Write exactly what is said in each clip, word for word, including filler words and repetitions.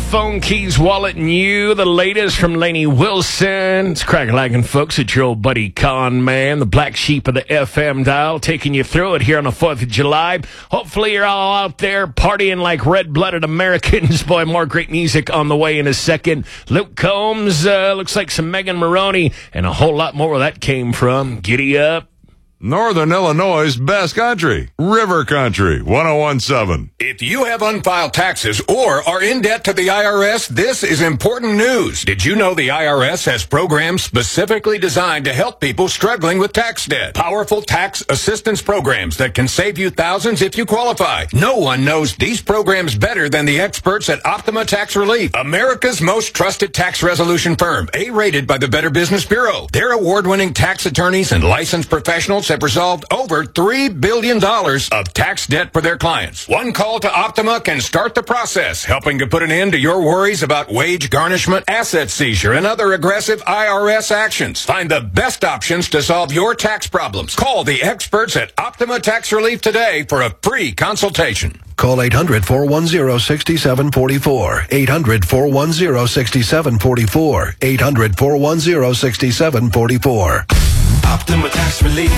phone, keys, wallet, and you. The latest from Lainey Wilson. It's crack-a-lackin', folks. It's your old buddy Con Man, the black sheep of the F M dial, taking you through it here on the fourth of July. Hopefully you're all out there partying like red-blooded Americans. Boy, more great music on the way in a second. Luke Combs, uh, looks like some Megan Maroney, and a whole lot more where that came from. Giddy up. Northern Illinois' best country, River Country, one oh one point seven. If you have unfiled taxes or are in debt to the I R S, this is important news. Did you know the I R S has programs specifically designed to help people struggling with tax debt? Powerful tax assistance programs that can save you thousands if you qualify. No one knows these programs better than the experts at Optima Tax Relief, America's most trusted tax resolution firm, A-rated by the Better Business Bureau. Their award-winning tax attorneys and licensed professionals have resolved over three billion dollars of tax debt for their clients. One call to Optima can start the process, helping to put an end to your worries about wage garnishment, asset seizure, and other aggressive I R S actions. Find the best options to solve your tax problems. Call the experts at Optima Tax Relief today for a free consultation. Call eight hundred, four one zero, six seven four four. eight hundred, four one zero, six seven four four. eight hundred, four one zero, six seven four four. Optima Tax Relief.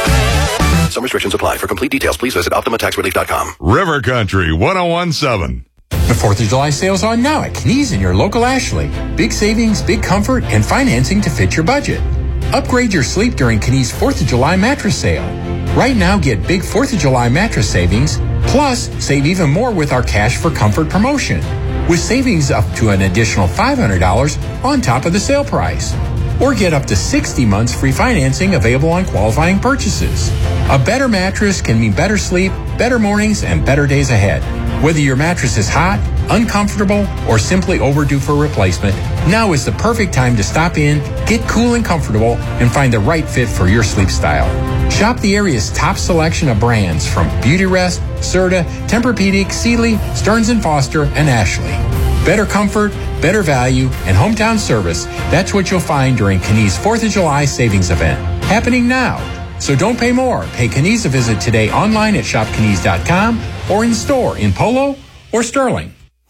Some restrictions apply. For complete details, please visit optima tax relief dot com. River Country, one oh one point seven. The fourth of July sales on now at Knees in your local Ashley. Big savings, big comfort, and financing to fit your budget. Upgrade your sleep during Knees fourth of July mattress sale. Right now, get big fourth of July mattress savings, plus save even more with our Cash for Comfort promotion, with savings up to an additional five hundred dollars on top of the sale price. Or get up to sixty months free financing available on qualifying purchases. A better mattress can mean better sleep, better mornings, and better days ahead. Whether your mattress is hot, uncomfortable, or simply overdue for replacement, now is the perfect time to stop in, get cool and comfortable, and find the right fit for your sleep style. Shop the area's top selection of brands from Beautyrest, Serta, Tempur-Pedic, Sealy, Stearns and Foster, and Ashley. Better comfort, better value, and hometown service. That's what you'll find during Knees fourth of July savings event, happening now. So don't pay more. Pay Knees a visit today online at shop knees dot com or in store in Polo or Sterling.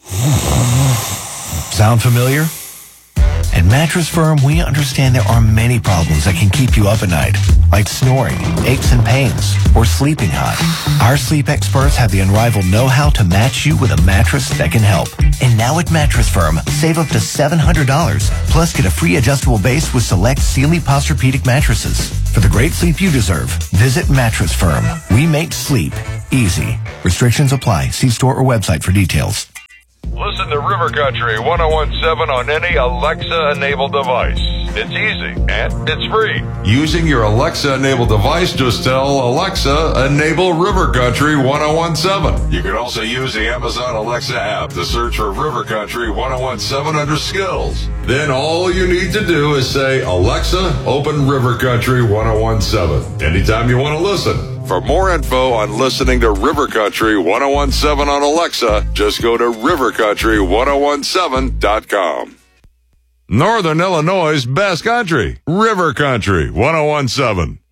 Sound familiar? At Mattress Firm, we understand there are many problems that can keep you up at night, like snoring, aches and pains, or sleeping hot. Our sleep experts have the unrivaled know-how to match you with a mattress that can help. And now at Mattress Firm, save up to seven hundred dollars, plus get a free adjustable base with select Sealy Posturepedic mattresses. For the great sleep you deserve, visit Mattress Firm. We make sleep easy. Restrictions apply. See store or website for details. Listen to River Country, one oh one point seven on any Alexa-enabled device. It's easy, and it's free. Using your Alexa-enabled device, just tell Alexa, enable River Country one oh one point seven. You can also use the Amazon Alexa app to search for River Country one oh one point seven under skills. Then all you need to do is say, Alexa, open River Country one oh one point seven. Anytime you want to listen. For more info on listening to River Country one oh one point seven on Alexa, just go to river country one oh one seven dot com. Northern Illinois' best country, River Country one oh one point seven.